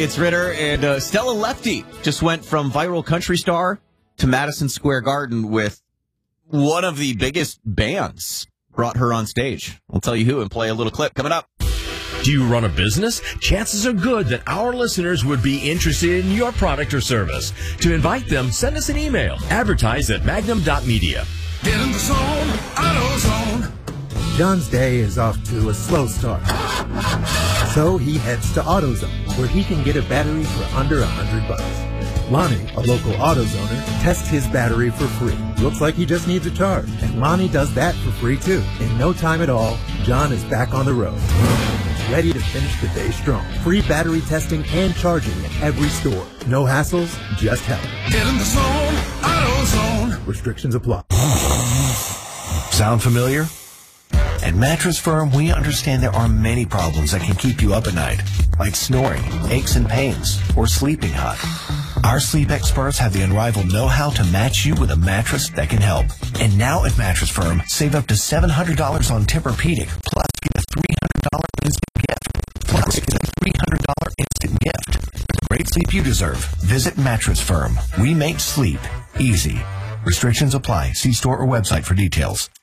It's Ritter, and Stella Lefty just went from viral country star to Madison Square Garden with one of the biggest bands. Brought her on stage. I'll tell you who and play a little clip coming up. Do you run a business? Chances are good that our listeners would be interested in your product or service. To invite them, send us an email. Advertise at magnum.media. Get in the zone, AutoZone. John's day is off to a slow start. So he heads to AutoZone, where he can get a battery for under $100. Lonnie, a local AutoZoner, tests his battery for free. Looks like he just needs a charge, and Lonnie does that for free too. In no time at all, John is back on the road, ready to finish the day strong. Free battery testing and charging at every store. No hassles, just help. Get in the zone, AutoZone. Restrictions apply. Sound familiar? At Mattress Firm, we understand there are many problems that can keep you up at night, like snoring, aches and pains, or sleeping hot. Our sleep experts have the unrivaled know-how to match you with a mattress that can help. And now at Mattress Firm, save up to $700 on Tempur-Pedic, plus get a $300 instant gift. Plus get a $300 instant gift. The great sleep you deserve. Visit Mattress Firm. We make sleep easy. Restrictions apply. See store or website for details.